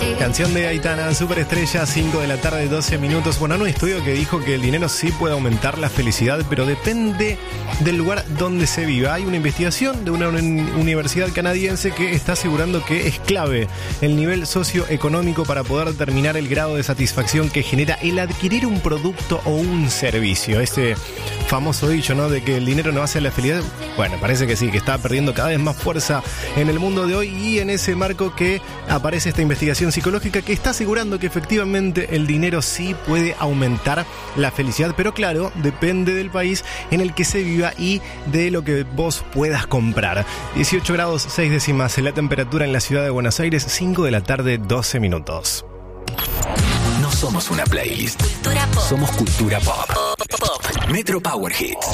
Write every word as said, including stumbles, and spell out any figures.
Canción de Aitana, Superestrella, cinco de la tarde, doce minutos. Bueno, hay un estudio que dijo que el dinero sí puede aumentar la felicidad, pero depende del lugar donde se viva. Hay una investigación de una universidad canadiense que está asegurando que es clave el nivel socioeconómico para poder determinar el grado de satisfacción que genera el adquirir un producto o un servicio. Este famoso dicho, ¿no?, de que el dinero no hace la felicidad. Bueno, parece que sí, que está perdiendo cada vez más fuerza en el mundo de hoy, y en ese marco que aparece esta investigación psicológica que está asegurando que efectivamente el dinero sí puede aumentar la felicidad, pero claro, depende del país en el que se viva y de lo que vos puedas comprar. dieciocho grados seis décimas la temperatura en la ciudad de Buenos Aires, cinco de la tarde, doce minutos. No somos una playlist. Cultura pop. Somos cultura pop. Pop, pop. Metro Power Hits.